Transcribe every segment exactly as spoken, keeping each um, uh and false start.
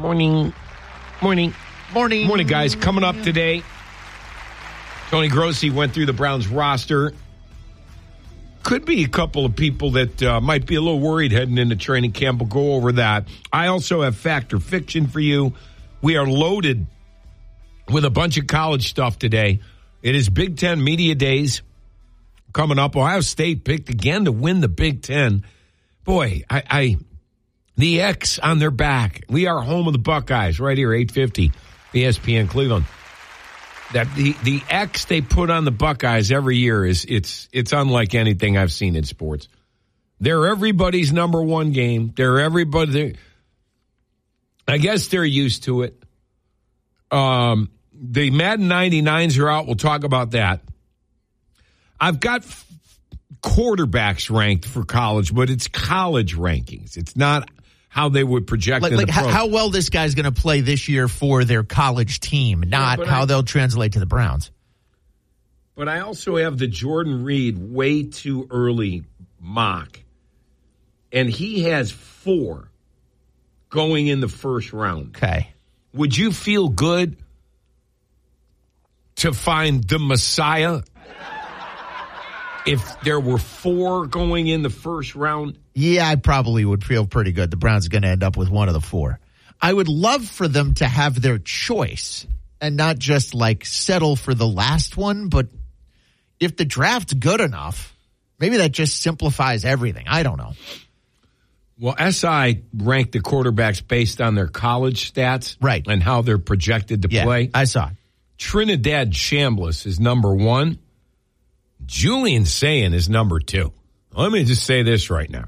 Morning. Morning. Morning. Morning, guys. Coming up today, Tony Grossi went through the Browns roster. Could be a couple of people that uh, might be a little worried heading into training camp. We'll go over that. I also have fact or fiction for you. We are loaded with a bunch of college stuff today. It is Big Ten Media Days coming up. Ohio State picked again to win the Big Ten. Boy, I, I the X on their back. We are home of the Buckeyes right here, eight fifty, E S P N Cleveland. That the, the X they put on the Buckeyes every year is it's it's unlike anything I've seen in sports. They're everybody's number one game. They're everybody. They're, I guess they're used to it. Um, the Madden ninety-nines are out. We'll talk about that. I've got f- quarterbacks ranked for college, but it's college rankings. It's not how they would project like, in like the pro. How well this guy's going to play this year for their college team, not yeah, how I, they'll translate to the Browns. But I also have the Jordan Reed way too early mock, and he has four going in the first round. Okay. Would you feel good to find the Messiah if there were four going in the first round? Yeah, I probably would feel pretty good. The Browns are going to end up with one of the four. I would love for them to have their choice and not just like settle for the last one. But if the draft's good enough, maybe that just simplifies everything. I don't know. Well, S I ranked the quarterbacks based on their college stats, right, and how they're projected to yeah, play. I saw it. Trinidad Chambliss is number one. Julian Sayin is number two. Let me just say this right now.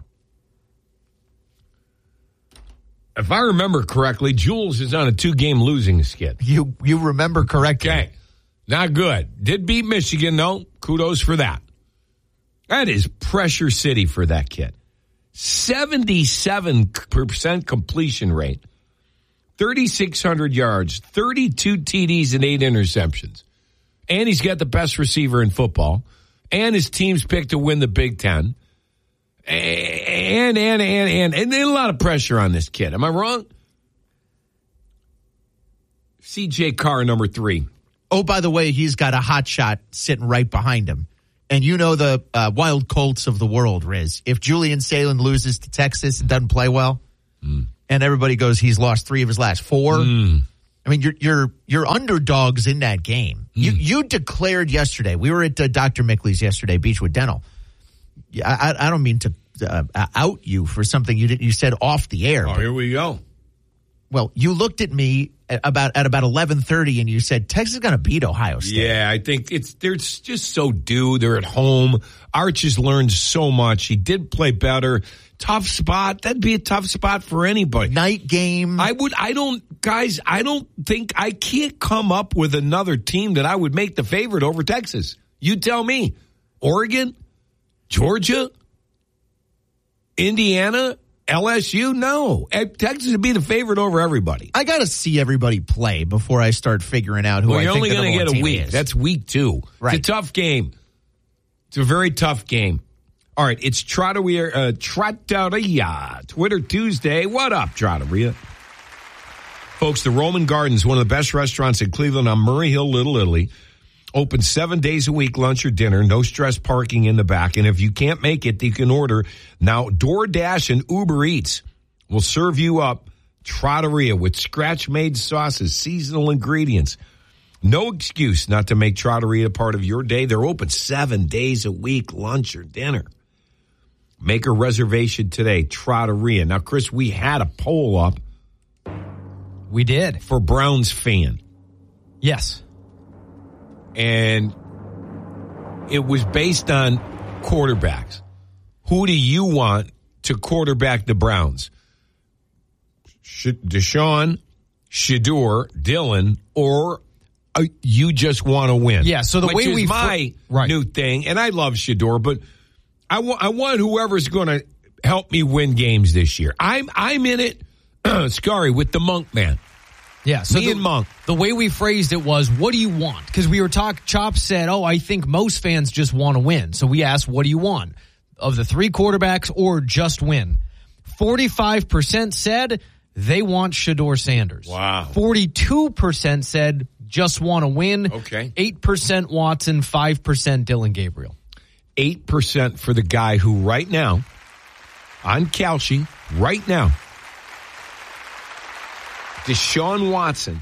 If I remember correctly, Jules is on a two-game losing skid. You you remember correctly. Okay. Not good. Did beat Michigan, though. Kudos for that. That is pressure city for that kid. seventy-seven percent completion rate. thirty-six hundred yards. thirty-two T Ds and eight interceptions. And he's got the best receiver in football. And his team's picked to win the Big Ten. And, and, and, and, and there's a lot of pressure on this kid. Am I wrong? C J Carr, number three. Oh, by the way, he's got a hot shot sitting right behind him. And you know the uh, wild Colts of the world, Riz. If Julian Sayin loses to Texas and doesn't play well, mm. and everybody goes, he's lost three of his last four. Mm. I mean, you're you're you're underdogs in that game. Mm. You you declared yesterday. We were at uh, Doctor Mickley's yesterday, Beechwood Dental. I, I, I don't mean to uh, out you for something you did, you said off the air. Oh, here we go. Well, you looked at me at about at about eleven thirty, and you said Texas is going to beat Ohio State. Yeah, I think it's they're just so due. They're at home. Arch has learned so much. He did play better. Tough spot. That'd be a tough spot for anybody. Night game. I would. I don't, guys. I don't think I can't come up with another team that I would make the favorite over Texas. You tell me. Oregon, Georgia, Indiana, L S U? No. Texas would be the favorite over everybody. I got to see everybody play before I start figuring out who well, I you're think only the going to get a week. Is. That's week two. Right. It's a tough game. It's a very tough game. All right, it's Trattoria, uh, Trattoria, Twitter Tuesday. What up, Trattoria? Folks, the Roman Gardens, one of the best restaurants in Cleveland on Murray Hill, Little Italy. Open seven days a week, lunch or dinner, no stress parking in the back. And if you can't make it, you can order. Now, DoorDash and Uber Eats will serve you up Trattoria with scratch-made sauces, seasonal ingredients. No excuse not to make Trattoria part of your day. They're open seven days a week, lunch or dinner. Make a reservation today, Trattoria. Now, Chris, we had a poll up. We did. For Browns fan. Yes. And it was based on quarterbacks. Who do you want to quarterback the Browns? Deshaun, Shedeur, Dylan, or uh, you just want to win? Yeah, so the Which way is we my fr- right. new thing, and I love Shedeur, but I want I want whoever's going to help me win games this year. I'm I'm in it, Scary, with the Monk man. Yeah, so Me the, and Monk. The way we phrased it was, what do you want? Because we were talking, Chop said, oh, I think most fans just want to win. So we asked, what do you want? Of the three quarterbacks or just win? forty-five percent said They want Shedeur Sanders. Wow. forty-two percent said just want to win. Okay. eight percent Watson, five percent Dylan Gabriel. eight percent for the guy who right now, on Kalshi, right now, Deshaun Watson,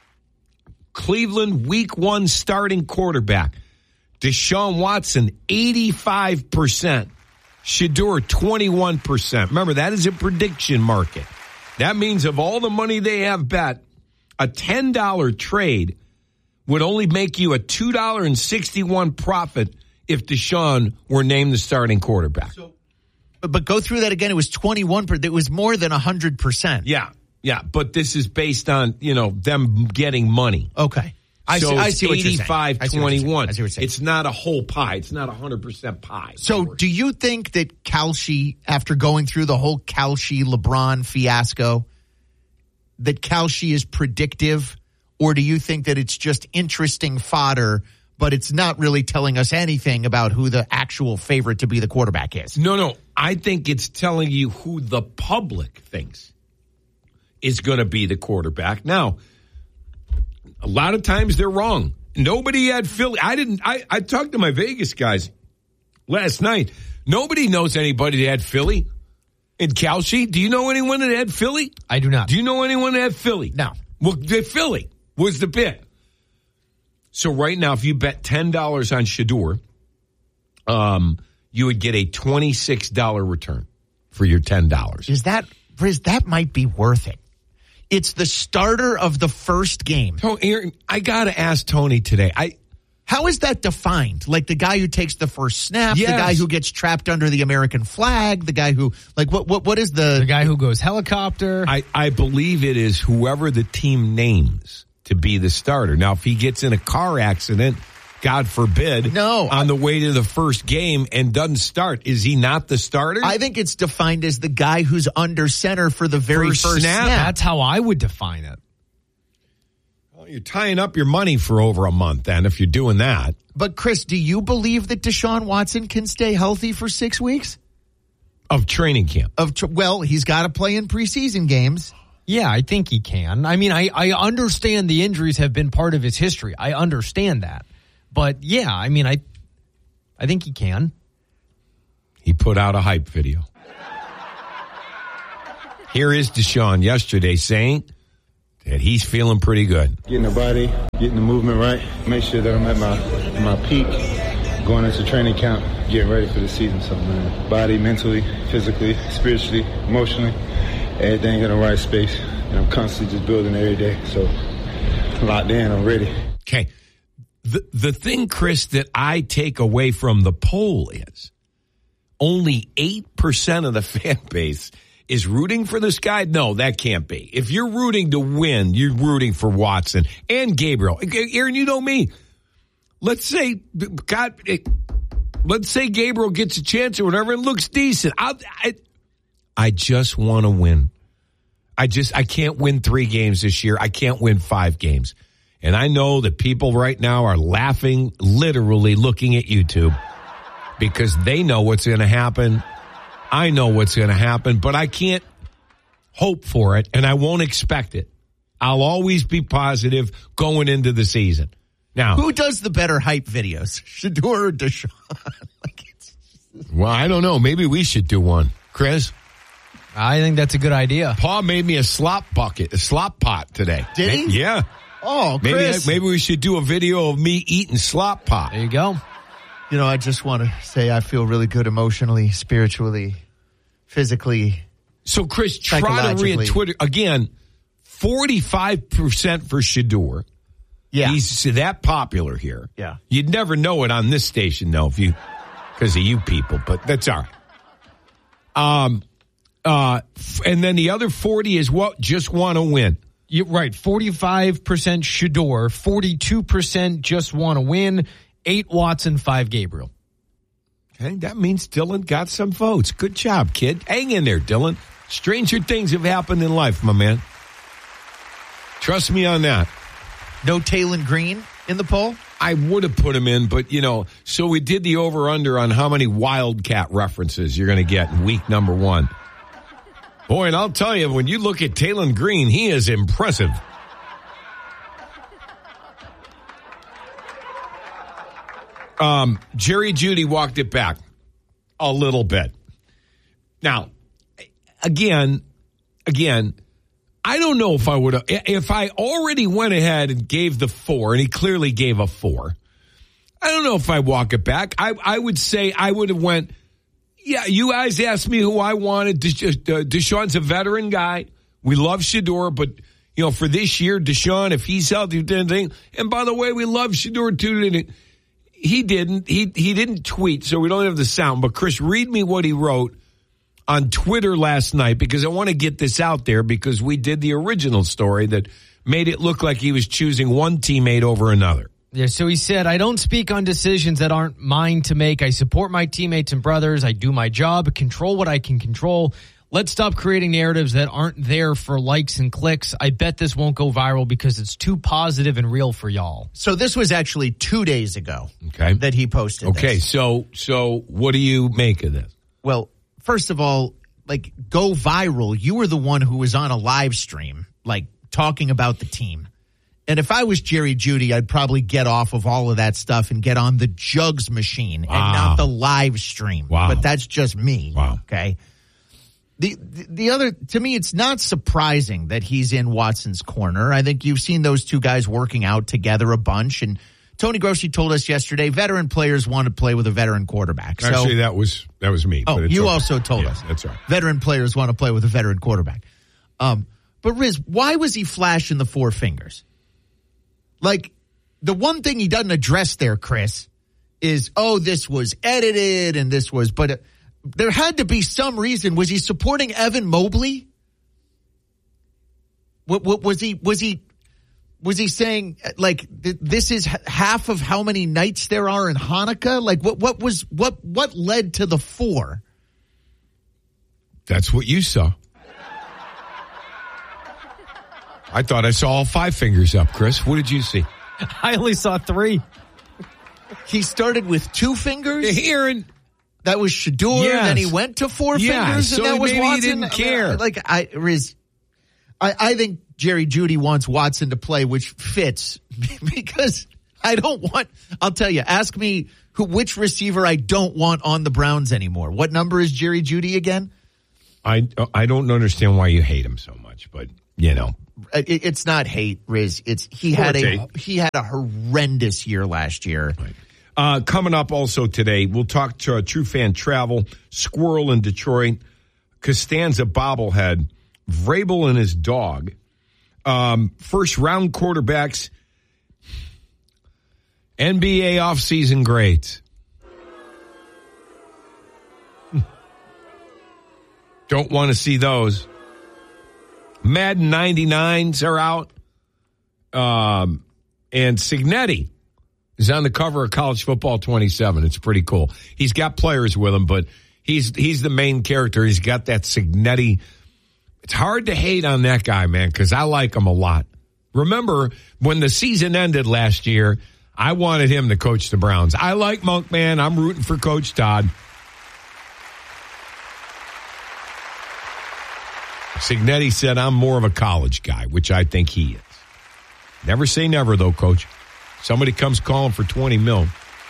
Cleveland week one starting quarterback. Deshaun Watson, eighty-five percent. Shedeur, twenty-one percent. Remember, that is a prediction market. That means of all the money they have bet, a ten dollars trade would only make you a two dollars and sixty-one cents profit if Deshaun were named the starting quarterback. So, but, but go through that again. It was twenty-one percent. It was more than one hundred percent. Yeah, yeah. But this is based on, you know, them getting money. Okay. I so see, I it's see what you're saying. eighty-five I see what you're saying. twenty-one. I see what you're saying. It's not a whole pie. It's not one hundred percent pie. So do you think that Kalshi, after going through the whole Kalshi LeBron fiasco, that Kalshi is predictive, or do you think that it's just interesting fodder, but it's not really telling us anything about who the actual favorite to be the quarterback is? No, no. I think it's telling you who the public thinks is going to be the quarterback. Now, a lot of times they're wrong. Nobody had Philly. I didn't. I, I talked to my Vegas guys last night. Nobody knows anybody that had Philly. In Kalshi, do you know anyone that had Philly? I do not. Do you know anyone that had Philly? No. Well, the Philly was the bet. So right now, if you bet ten dollars on Shedeur, um, you would get a twenty-six dollars return for your ten dollars. Is that, Riz, that might be worth it. It's the starter of the first game. So, Aaron, I got to ask Tony today. I How is that defined? Like the guy who takes the first snap, Yes. the guy who gets trapped under the American flag, the guy who, like, what what what is the... The guy who goes helicopter. I, I believe it is whoever the team names to be the starter. Now, if he gets in a car accident, God forbid, No, on I- the way to the first game and doesn't start, is he not the starter? I think it's defined as the guy who's under center for the very First first, snap? snap. That's how I would define it. Well, you're tying up your money for over a month then if you're doing that. But, Chris, do you believe that Deshaun Watson can stay healthy for six weeks? Of training camp. Of tr- Well, he's got to play in preseason games. Yeah, I think he can. I mean, I, I understand the injuries have been part of his history. I understand that. But, yeah, I mean, I I think he can. He put out a hype video. Here is Deshaun yesterday saying that he's feeling pretty good. Getting the body, getting the movement right, make sure that I'm at my my peak, going into training camp, getting ready for the season. So, man, body, mentally, physically, spiritually, emotionally, everything in the right space. And I'm constantly just building every day. So, locked in, I'm ready. Okay. The the thing, Chris, that I take away from the poll is only eight percent of the fan base is rooting for this guy. No, that can't be. If you're rooting to win, you're rooting for Watson and Gabriel. Aaron, you know me. Let's say, God, let's say Gabriel gets a chance or whatever. It looks decent. I'll, I, I just want to win. I just, I can't win three games this year. I can't win five games. And I know that people right now are laughing, literally looking at YouTube because they know what's going to happen. I know what's going to happen, but I can't hope for it, and I won't expect it. I'll always be positive going into the season. Now, Who does the better hype videos, Shedeur or Deshaun? Like it's well, I don't know. Maybe we should do one. Chris? I think that's a good idea. Paul made me a slop bucket, a slop pot today. Did he? Maybe, yeah. Oh, Maybe Chris. maybe we should do a video of me eating slop pot. There you go. You know, I just want to say I feel really good emotionally, spiritually, physically. So, Chris, try to Psychologically. read Twitter. Again, forty-five percent for Shedeur. Yeah. He's that popular here. Yeah. You'd never know it on this station, though, if you, because of you people, but that's all right. Um, uh, f- and then the other forty is what? Just want to win. You're right. forty-five percent Shedeur, forty-two percent just want to win, eight Watson, five Gabriel. Okay, that means Dylan got some votes. Good job, kid. Hang in there, Dylan. Stranger things have happened in life, my man. Trust me on that. No Taylon Green in the poll? I would have put him in, but, you know, so we did the over-under on how many Wildcat references you're going to get in week number one. Boy, and I'll tell you, when you look at Taylen Green, he is impressive. Um, Jerry Jeudy walked it back a little bit. Now, again, again, I don't know if I would have, if I already went ahead and gave the four, and he clearly gave a four, I don't know if I walk it back. I, I would say I would have went, yeah, you guys asked me who I wanted. Deshaun's a veteran guy. We love Shedeur, but, you know, for this year, Deshaun, if he's healthy, and by the way, we love Shedeur too. He didn't. He he didn't tweet, so we don't have the sound. But, Chris, read me what he wrote on Twitter last night, because I want to get this out there, because we did the original story that made it look like he was choosing one teammate over another. Yeah, so he said, I don't speak on decisions that aren't mine to make. I support my teammates and brothers. I do my job, control what I can control. Let's stop creating narratives that aren't there for likes and clicks. I bet this won't go viral because it's too positive and real for y'all. So this was actually two days ago okay. that he posted Okay, this. so so what do you make of this? Well, first of all, like, go viral. You were the one who was on a live stream, like, talking about the team. And if I was Jerry Jeudy, I'd probably get off of all of that stuff and get on the Jugs machine wow. and not the live stream. Wow. But that's just me. Wow. Okay. The, the the other, to me, it's not surprising that he's in Watson's corner. I think you've seen those two guys working out together a bunch. And Tony Grossi told us yesterday, veteran players want to play with a veteran quarterback. So, Actually, that was that was me. Oh, but it's you okay. also told yeah, us. That's right. Veteran players want to play with a veteran quarterback. Um, but Riz, why was he flashing the four fingers? Like, the one thing he doesn't address there, Chris, is, oh, this was edited and this was, but uh, there had to be some reason. Was he supporting Evan Mobley? What, what was he, was he, was he saying, like, th- this is h- half of how many nights there are in Hanukkah? Like, what, what was, what, what led to the four? That's what you saw. I thought I saw all five fingers up, Chris. What did you see? I only saw three. He started with two fingers? Here and that was Shedeur, yes. then he went to four yeah, fingers, so and that was maybe Watson. He didn't care. Like, I, Riz, I, I think Jerry Jeudy wants Watson to play, which fits, because I don't want, I'll tell you, ask me who, which receiver I don't want on the Browns anymore. What number is Jerry Jeudy again? I, I don't understand why you hate him so much, but, you know. It, it's not hate, Riz. It's he had a he had a horrendous year last year. Right. Uh, coming up also today, we'll talk to uh, True Fan Travel, Squirrel in Detroit, Costanza bobblehead, Vrabel and his dog, um, first round quarterbacks, N B A offseason grades. Don't want to see those. Madden ninety-nines are out. Um, and Cignetti is on the cover of College Football twenty-seven. It's pretty cool. He's got players with him, but he's he's the main character. He's got that Cignetti. It's hard to hate on that guy, man, because I like him a lot. Remember, when the season ended last year, I wanted him to coach the Browns. I like Monk, man. I'm rooting for Coach Todd. Cignetti said, I'm more of a college guy, which I think he is. Never say never, though, Coach. Somebody comes calling for twenty mil.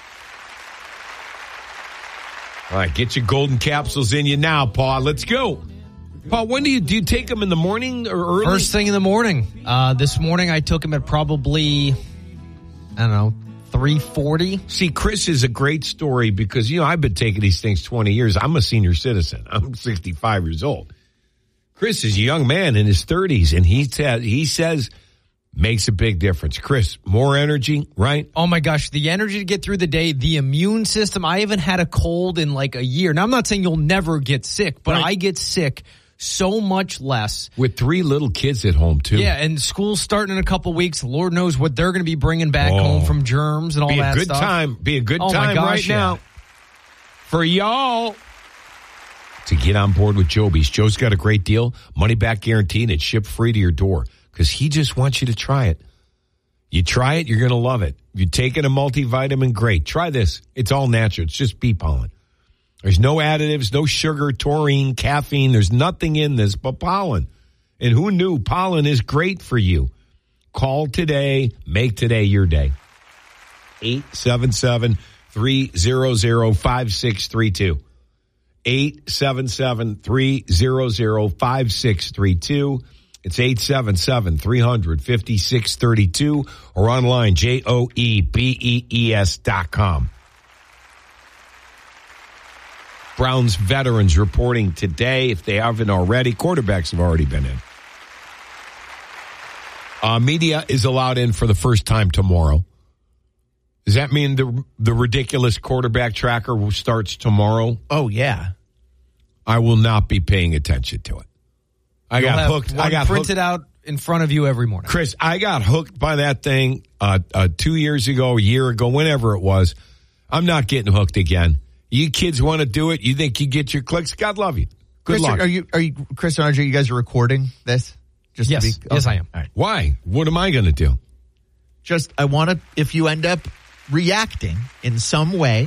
All right, get your golden capsules in you now, Paul. Let's go. Paul, when do you do you take them in the morning or early? First thing in the morning. Uh, this morning I took them at probably, I don't know, three forty. See, Chris is a great story because, you know, I've been taking these things twenty years. I'm a senior citizen. I'm sixty-five years old. Chris is a young man in his thirties, and he, said, he says makes a big difference. Chris, more energy, right? Oh, my gosh. The energy to get through the day, the immune system. I haven't had a cold in like a year. Now, I'm not saying you'll never get sick, but right. I get sick so much less. With three little kids at home, too. Yeah, and school's starting in a couple weeks. Lord knows what they're going to be bringing back oh. home from germs and all be that a good stuff. Time. Be a good oh time gosh, right yeah. now for y'all to get on board with Joby's. Joe's got a great deal, money back guaranteed, and shipped free to your door because he just wants you to try it. You try it, you're going to love it. You take it a multivitamin, great. Try this. It's all natural. It's just bee pollen. There's no additives, no sugar, taurine, caffeine. There's nothing in this but pollen. And who knew pollen is great for you? Call today. Make today your day. eight seven seven, three hundred, five six three two. eight seven seven, three hundred, five six three two. It's eight seven seven, three hundred, five six three two or online, J O E B E E S dot com. Browns veterans reporting today, if they haven't already. Quarterbacks have already been in. Uh, media is allowed in for the first time tomorrow. Does that mean the the ridiculous quarterback tracker starts tomorrow? Oh, yeah. I will not be paying attention to it. I You'll got have hooked. one I got printed hooked. out in front of you every morning. Chris, I got hooked by that thing uh, uh, two years ago, a year ago, whenever it was. I'm not getting hooked again. You kids want to do it? You think you get your clicks? God love you. Good Chris, luck. Are you, are you, Chris and R J, you guys are recording this? Just Yes. To be, Yes, okay. I am. All right. Why? What am I going to do? Just, I want to, if you end up reacting in some way,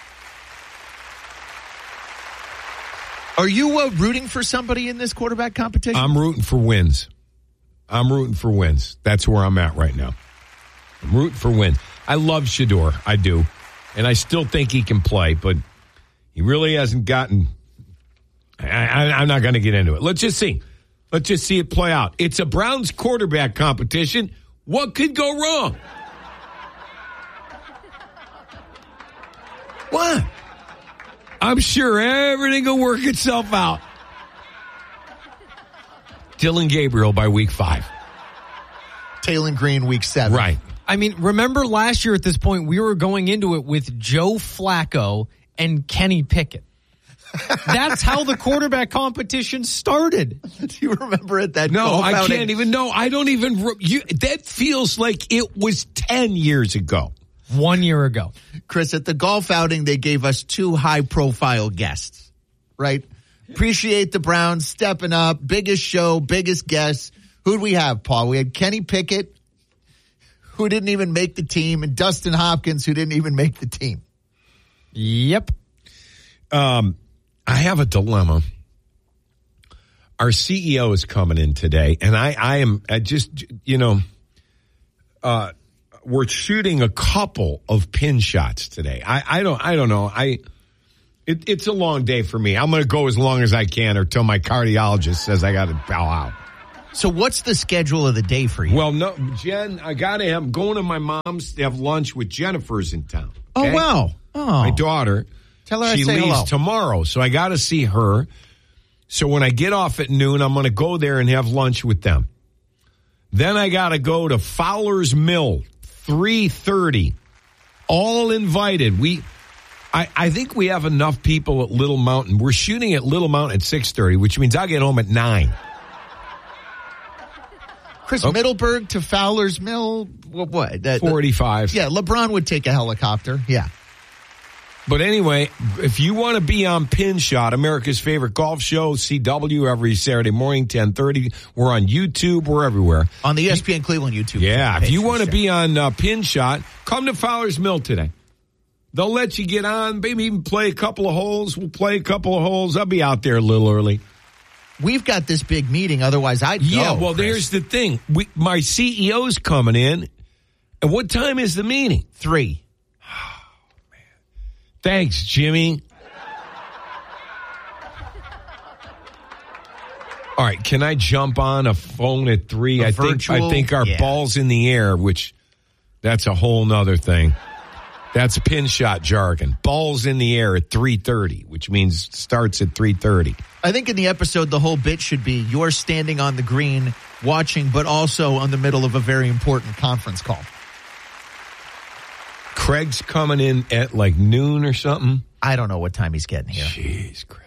are you uh, rooting for somebody in this quarterback competition? I'm rooting for wins. I'm rooting for wins. That's where I'm at right now. I'm rooting for wins. I love Shedeur. I do. And I still think he can play, but he really hasn't gotten... I, I, I'm not going to get into it. Let's just see. Let's just see it play out. It's a Browns quarterback competition. What could go wrong? What? I'm sure everything will work itself out. Dylan Gabriel by week five. Taylor Green, week seven. Right. I mean, remember last year at this point, we were going into it with Joe Flacco and Kenny Pickett. That's how the quarterback competition started. Do you remember it? That No, I outing? can't even know. I don't even. Re- you, that feels like it was ten years ago. One year ago. Chris, at the golf outing, they gave us two high-profile guests, right? Appreciate the Browns stepping up. Biggest show, biggest guests. Who'd we have, Paul? We had Kenny Pickett, who didn't even make the team, and Dustin Hopkins, who didn't even make the team. Yep. Um, I have a dilemma. Our C E O is coming in today, and I, I am I just, you know, uh, we're shooting a couple of pin shots today. I, I don't, I don't know. I, it, it's a long day for me. I'm going to go as long as I can, or till my cardiologist says I got to bow out. So what's the schedule of the day for you? Well, no, Jen, I got to have, I'm going to my mom's to have lunch with Jennifer's in town. Oh, okay? wow. Oh. My daughter. Tell her I she say leaves hello. tomorrow, so I got to see her. So when I get off at noon, I'm going to go there and have lunch with them. Then I got to go to Fowler's Mill, three thirty. All invited. We, I, I think we have enough people at Little Mountain. We're shooting at Little Mountain at six thirty, which means I'll get home at nine. Chris, Oh. Middleburg to Fowler's Mill, what? what that, forty-five. Yeah, LeBron would take a helicopter. Yeah. But anyway, if you want to be on Pin Shot, America's favorite golf show, C W, every Saturday morning, ten thirty. We're on YouTube. We're everywhere. On the E S P N Cleveland YouTube. Yeah, if page you for want to sure. be on uh, Pin Shot, come to Fowler's Mill today. They'll let you get on, maybe even play a couple of holes. We'll play a couple of holes. I'll be out there a little early. We've got this big meeting, otherwise I'd go. Yeah, well, Chris. there's the thing. We, my C E O's coming in. And what time is the meeting? Three. Thanks, Jimmy. All right, can I jump on a phone at three? A I think virtual? I think our Yeah. ball's in the air, which that's a whole nother thing. That's pin shot jargon. Ball's in the air at three thirty, which means starts at three thirty. I think in the episode, the whole bit should be you're standing on the green watching, but also on the middle of a very important conference call. Craig's coming in at like noon or something. I don't know what time he's getting here. Jeez, Chris.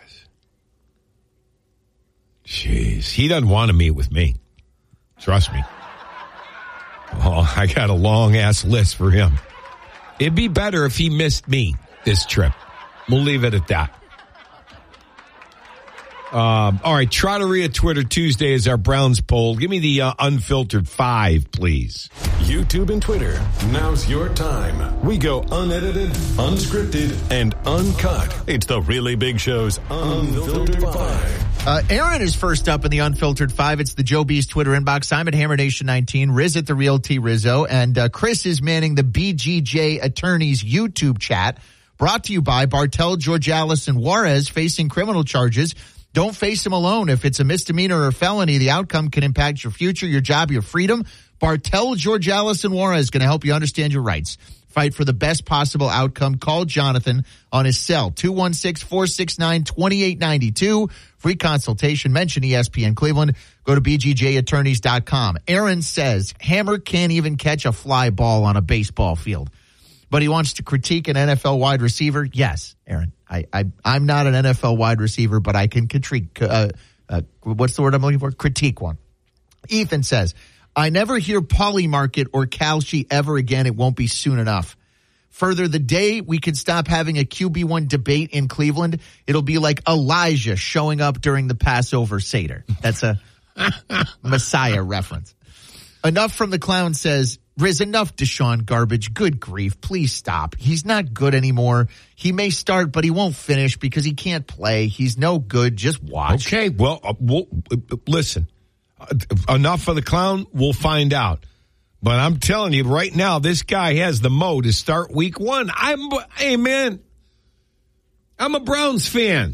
Jeez. He doesn't want to meet with me. Trust me. Oh, I got a long-ass list for him. It'd be better if he missed me this trip. We'll leave it at that. Um, all right, Trotteria Twitter Tuesday is our Browns poll. Give me the uh, unfiltered five, please. YouTube and Twitter. Now's your time. We go unedited, unscripted, and uncut. It's the Really Big Show's Unfiltered Five. Uh, Aaron is first up in the Unfiltered Five. It's the Joe B's Twitter inbox. I'm at Hammer Nation nineteen, Riz at the Real T Rizzo, and uh, Chris is manning the B G J Attorneys YouTube chat. Brought to you by Bartel, Georgalis, and Juarez facing criminal charges. Don't face them alone. If it's a misdemeanor or a felony, the outcome can impact your future, your job, your freedom. Bartel, Georgalis, and Juarez is going to help you understand your rights. Fight for the best possible outcome. Call Jonathan on his cell, two one six, four six nine, two eight nine two. Free consultation. Mention E S P N Cleveland. Go to B G J attorneys dot com. Aaron says, Hammer can't even catch a fly ball on a baseball field. But he wants to critique an N F L wide receiver. Yes, Aaron. I, I, I'm not an N F L wide receiver, but I can critique, uh, uh, what's the word I'm looking for? Critique one. Ethan says, I never hear Polymarket or Kalshi ever again. It won't be soon enough. Further, the day we can stop having a Q B one debate in Cleveland, it'll be like Elijah showing up during the Passover Seder. That's a Messiah reference. Enough from the Clown says, Riz, enough Deshaun garbage. Good grief. Please stop. He's not good anymore. He may start, but he won't finish because he can't play. He's no good. Just watch. Okay, well, uh, we'll uh, listen. Uh, enough for the Clown. We'll find out. But I'm telling you right now, this guy has the mo to start week one. I'm, hey, man, I'm a Browns fan.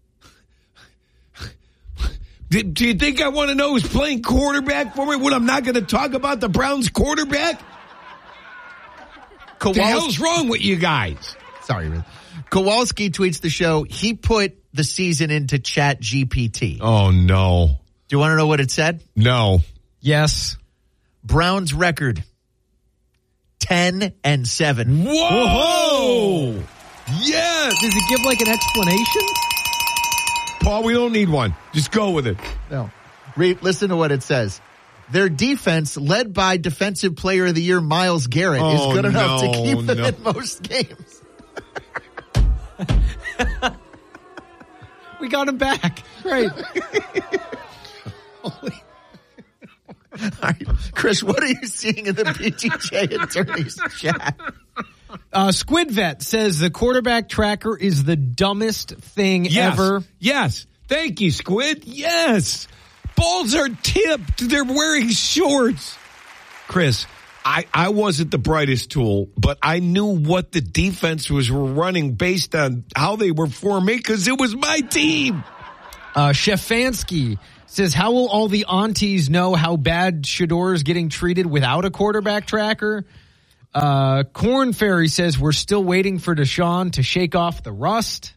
Do, do you think I want to know who's playing quarterback for me when I'm not going to talk about the Browns quarterback? What the hell's wrong with you guys? Sorry, Riz. Kowalski tweets the show. He put the season into Chat G P T. Oh, no. Do you want to know what it said? No. Yes. Browns record, ten and seven. Whoa! Whoa! Yes! Does it give like an explanation? Paul, we don't need one. Just go with it. No. Read, listen to what it says. Their defense, led by Defensive Player of the Year Myles Garrett, oh, is good enough no, to keep them no. in most games. We got him back. Great. All right. Chris, what are you seeing in the B G J Attorneys chat? Uh, Squid Vet says the quarterback tracker is the dumbest thing yes. ever. Yes. Thank you, Squid. Yes. Balls are tipped. They're wearing shorts. Chris, I, I wasn't the brightest tool, but I knew what the defense was running based on how they were forming because it was my team. Uh, Shefansky says, how will all the aunties know how bad Shador is getting treated without a quarterback tracker? Uh, Corn Fairy says, we're still waiting for Deshaun to shake off the rust.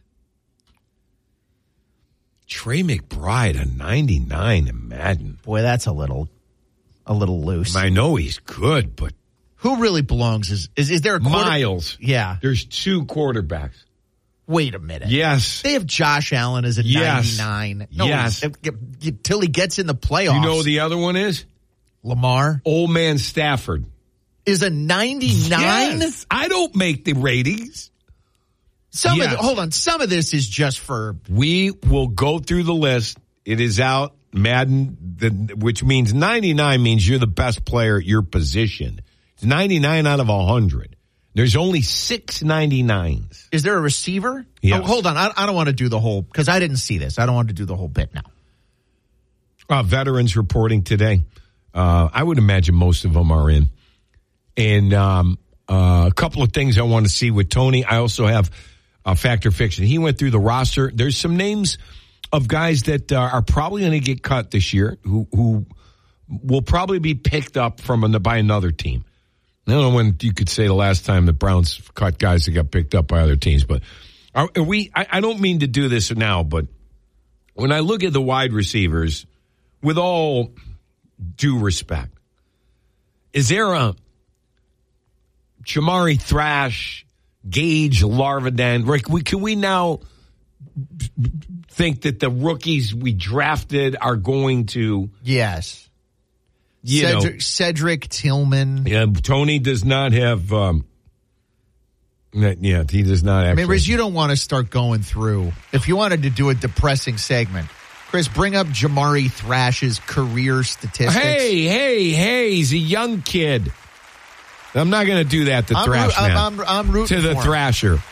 Trey McBride, a ninety-nine in Madden. Boy, that's a little, a little loose. I know he's good, but who really belongs? Is is, is there a quarter- Miles? Yeah. There's two quarterbacks. Wait a minute. Yes. They have Josh Allen as a yes. ninety-nine. No, yes. Till he gets in the playoffs. You know who the other one is? Lamar. Old man Stafford. Is a ninety-nine? Yes. I don't make the ratings. Some yes. of the, hold on. Some of this is just for. We will go through the list. It is out. Madden, the, which means ninety-nine means you're the best player at your position. It's ninety-nine out of one hundred. There's only six ninety-nines. Is there a receiver? Yes. Oh, hold on. I, I don't want to do the whole, because I didn't see this. I don't want to do the whole bit now. Uh, veterans reporting today. Uh, I would imagine most of them are in. And um, uh, a couple of things I want to see with Tony. I also have uh, Factor Fiction. He went through the roster. There's some names of guys that uh, are probably going to get cut this year who who will probably be picked up from an, by another team. I don't know when you could say the last time the Browns cut guys that got picked up by other teams, but are, are we? I, I don't mean to do this now, but when I look at the wide receivers, with all due respect, is there a Chamari Thrash, Gage Larvadan? Like, we, can we now think that the rookies we drafted are going to? Yes. You Cedric, know, Cedric Tillman. Yeah, Tony does not have. Um, yeah, he does not actually. I mean, Riz, you don't want to start going through. If you wanted to do a depressing segment, Chris, bring up Jamari Thrash's career statistics. Hey, hey, hey, he's a young kid. I'm not going to do that to I'm Thrash ro- Man. I'm, I'm, I'm rooting to the for him. Thrasher.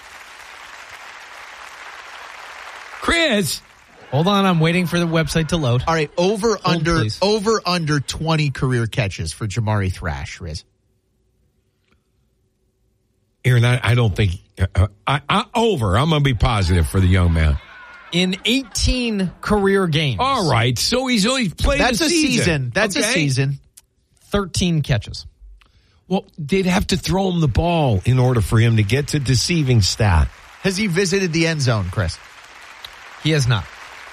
Chris. Hold on, I'm waiting for the website to load. All right, over Hold, under please. over under twenty career catches for Jamari Thrash, Riz. Aaron, I, I don't think uh, I, I, over. I'm going to be positive for the young man. In eighteen career games. All right, so he's only played That's a a season. season. That's okay? a season. thirteen catches. Well, they'd have to throw him the ball in order for him to get to deceiving stat. Has he visited the end zone, Chris? He has not.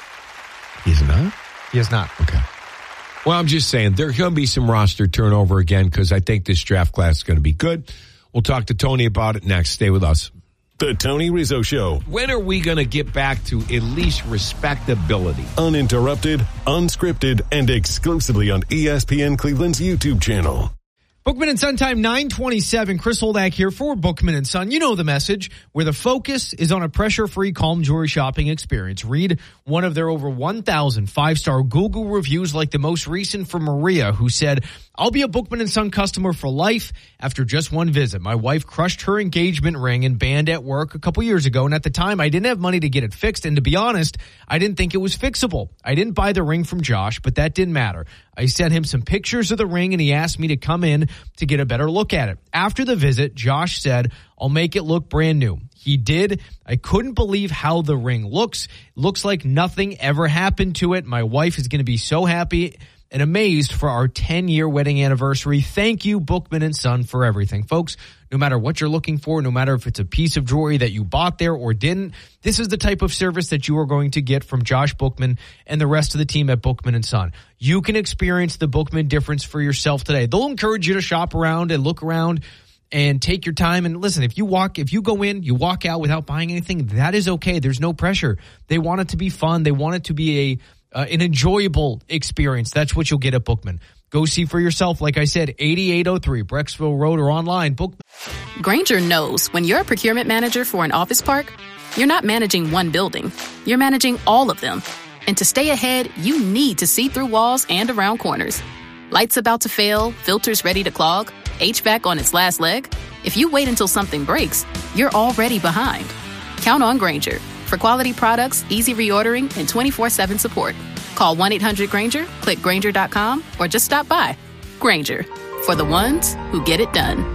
He's not? He has not. Okay. Well, I'm just saying there's going to be some roster turnover again because I think this draft class is going to be good. We'll talk to Tony about it next. Stay with us. The Tony Rizzo Show. When are we going to get back to at least respectability? Uninterrupted, unscripted, and exclusively on E S P N Cleveland's YouTube channel. Bookman and Son time nine twenty-seven. Chris Holdak here for Bookman and Son. You know the message, where the focus is on a pressure-free, calm jewelry shopping experience. Read one of their over one thousand five-star Google reviews, like the most recent from Maria, who said, "I'll be a Bookman and Son customer for life after just one visit. My wife crushed her engagement ring and band at work a couple years ago, and at the time I didn't have money to get it fixed, and to be honest, I didn't think it was fixable. I didn't buy the ring from Josh, but that didn't matter. I sent him some pictures of the ring, and he asked me to come in to get a better look at it. After the visit, Josh said, I'll make it look brand new. He did. I couldn't believe how the ring looks. Looks like nothing ever happened to it. My wife is going to be so happy and amazed for our ten-year wedding anniversary. Thank you, Bookman and Son, for everything." Folks, no matter what you're looking for, no matter if it's a piece of jewelry that you bought there or didn't, this is the type of service that you are going to get from Josh Bookman and the rest of the team at Bookman and Son. You can experience the Bookman difference for yourself today. They'll encourage you to shop around and look around and take your time. And listen, if you walk, if you go in, you walk out without buying anything, that is okay. There's no pressure. They want it to be fun. They want it to be a uh, an enjoyable experience. That's what you'll get at Bookman. Go see for yourself. Like I said, eighty-eight oh three Brecksville Road or online. Book. Grainger knows when you're a procurement manager for an office park, you're not managing one building. You're managing all of them. And to stay ahead, you need to see through walls and around corners. Lights about to fail, filters ready to clog, H V A C on its last leg. If you wait until something breaks, you're already behind. Count on Grainger for quality products, easy reordering, and twenty-four seven support. Call one eight hundred Grainger, click Grainger dot com, or just stop by. Grainger, for the ones who get it done.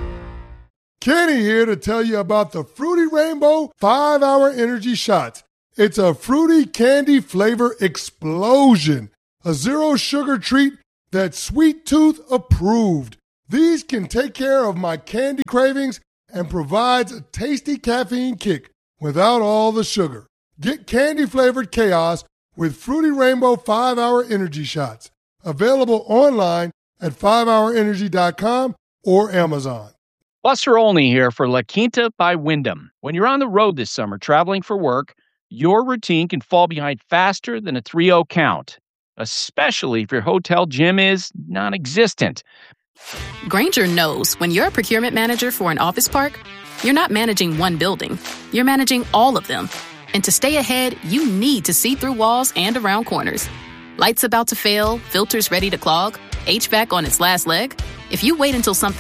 Kenny here to tell you about the Fruity Rainbow five hour Energy Shots. It's a fruity candy flavor explosion, a zero-sugar treat that's Sweet Tooth approved. These can take care of my candy cravings and provides a tasty caffeine kick without all the sugar. Get candy-flavored chaos with Fruity Rainbow five hour Energy Shots. Available online at five hour energy dot com or Amazon. Buster Olney here for La Quinta by Wyndham. When you're on the road this summer traveling for work, your routine can fall behind faster than a three oh count, especially if your hotel gym is non-existent. Grainger knows when you're a procurement manager for an office park, you're not managing one building. You're managing all of them. And to stay ahead, you need to see through walls and around corners. Lights about to fail, filters ready to clog, H V A C on its last leg. If you wait until something